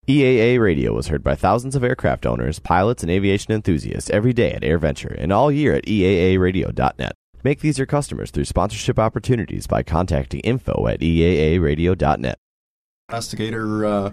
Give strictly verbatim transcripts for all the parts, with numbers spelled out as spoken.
E A A Radio is heard by thousands of aircraft owners, pilots, and aviation enthusiasts every day at AirVenture and all year at E A A radio dot net. Make these your customers through sponsorship opportunities by contacting info at E A A radio dot net. Investigator uh,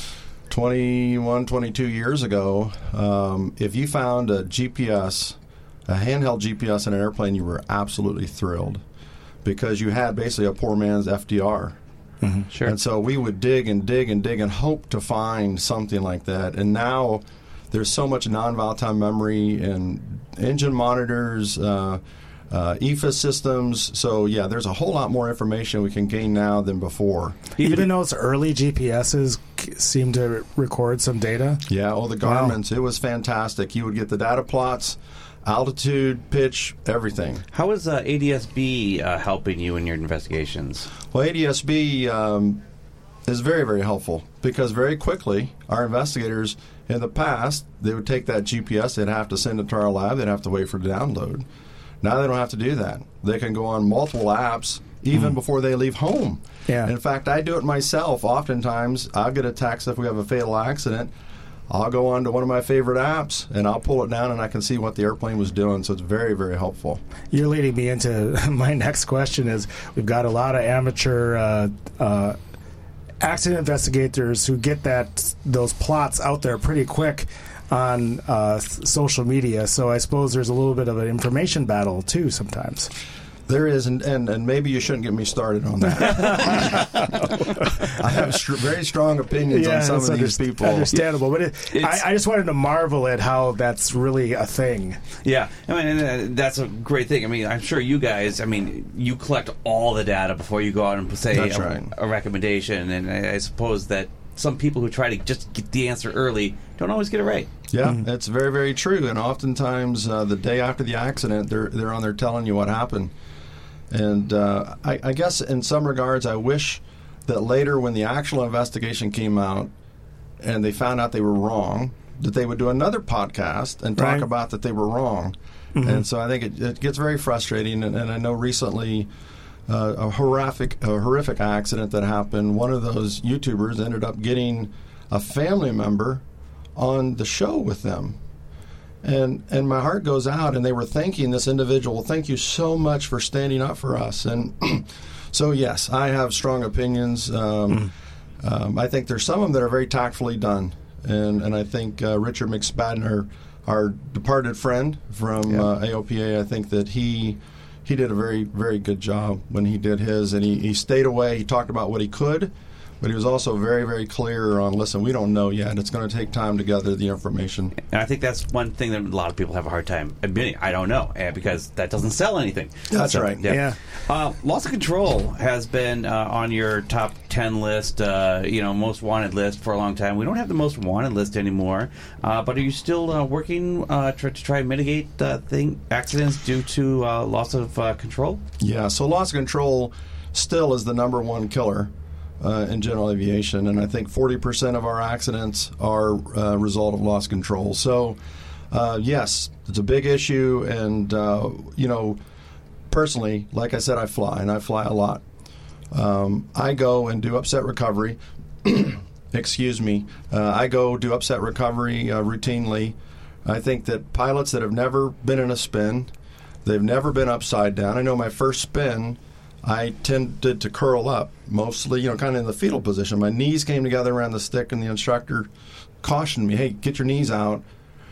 twenty-one, twenty-two years ago, um, if you found a G P S, a handheld G P S in an airplane, you were absolutely thrilled because you had basically a poor man's F D R. Mm-hmm. Sure. And so we would dig and dig and dig and hope to find something like that. And now there's so much non-volatile memory and engine monitors, uh, uh, E F I S systems. So, yeah, there's a whole lot more information we can gain now than before. Even those early G P S's seem to record some data? Yeah, oh, the Garmin's. Wow. It was fantastic. You would get the data plots, altitude, pitch, everything. How is uh, A D S B uh, helping you in your investigations? Well, A D S B um, is very, very helpful because very quickly our investigators in the past, they would take that G P S, they'd have to send it to our lab, they'd have to wait for the download. Now they don't have to do that. They can go on multiple apps even mm. before they leave home. Yeah. In fact, I do it myself. Oftentimes, I'll get a text if we have a fatal accident. I'll go on to one of my favorite apps, and I'll pull it down, and I can see what the airplane was doing. So it's very, very helpful. You're leading me into my next question is we've got a lot of amateur uh, uh, accident investigators who get that those plots out there pretty quick on uh, social media. So I suppose there's a little bit of an information battle, too, sometimes. There is, and, and, and maybe you shouldn't get me started on that. I have str- very strong opinions yeah, on some of under- these people. Understandable, but it, I, I just wanted to marvel at how that's really a thing. Yeah, I mean, and, uh, that's a great thing. I mean, I'm sure you guys, I mean, you collect all the data before you go out and say That's a, right. a recommendation, and I, I suppose that some people who try to just get the answer early don't always get it right. Yeah, Mm-hmm. it's very, very true. And oftentimes, uh, the day after the accident, they're they're on there telling you what happened. And uh, I, I guess in some regards, I wish that later when the actual investigation came out and they found out they were wrong, that they would do another podcast and talk Right. about that they were wrong. Mm-hmm. And so I think it, it gets very frustrating. And, and I know recently uh, a horrific, a horrific accident that happened, one of those YouTubers ended up getting a family member on the show with them. And and my heart goes out, and they were thanking this individual, thank you so much for standing up for us. And so, yes, I have strong opinions. Um, mm. um, I think there's some of them that are very tactfully done. And and I think uh, Richard McSpadden, our, our departed friend from yeah. uh, A O P A, I think that he he did a very, very good job when he did his. And he, he stayed away. He talked about what he could. But he was also very, very clear on, listen, we don't know yet. It's going to take time to gather the information. And I think that's one thing that a lot of people have a hard time admitting. I don't know, uh, because that doesn't sell anything. That's so, right. Yeah. Yeah. Uh, loss of control has been uh, on your top ten list, uh, you know, most wanted list for a long time. We don't have the most wanted list anymore. Uh, but are you still uh, working uh, to, to try and mitigate uh, thing, accidents due to uh, loss of uh, control? Yeah, so loss of control still is the number one killer Uh, in general aviation, and I think forty percent of our accidents are a uh, result of loss control. So, uh, yes, it's a big issue, and, uh, you know, personally, like I said, I fly, and I fly a lot. Um, I go and do upset recovery. Excuse me. Uh, I go do upset recovery uh, routinely. I think that pilots that have never been in a spin, they've never been upside down. I know my first spin, I tended to curl up, mostly, you know, kind of in the fetal position. My knees came together around the stick, and the instructor cautioned me, hey, get your knees out.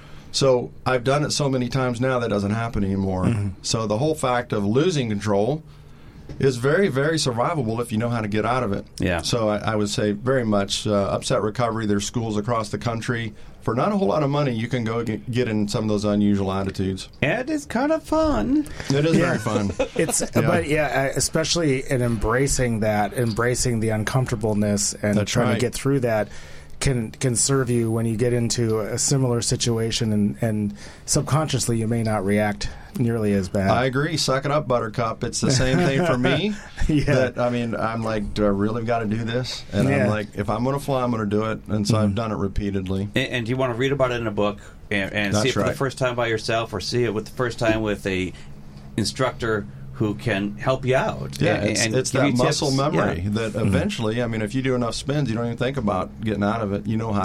So I've done it so many times now that doesn't happen anymore. Mm-hmm. So the whole fact of losing control is very, very survivable if you know how to get out of it. Yeah. So I, I would say very much uh, upset recovery. There's schools across the country. For not a whole lot of money, you can go get, get in some of those unusual attitudes. And it's kind of fun. It is Yeah. very fun. It's Yeah. but yeah, especially in embracing that, embracing the uncomfortableness, and That's trying right. to get through that can can serve you when you get into a similar situation, and, and subconsciously you may not react nearly as bad. I agree. Suck it up, Buttercup. It's the same thing for me. Yeah. That, I mean, I'm like, do I really got to do this? And Yeah. I'm like, if I'm going to fly, I'm going to do it. And so Mm-hmm. I've done it repeatedly. And, and do you want to read about it in a book and, and That's see it for right. the first time by yourself, or see it with the first time with a instructor who can help you out? Yeah, and, it's, and it's give that you muscle tips. memory Yeah. that eventually, I mean, if you do enough spins, you don't even think about getting out of it. You know how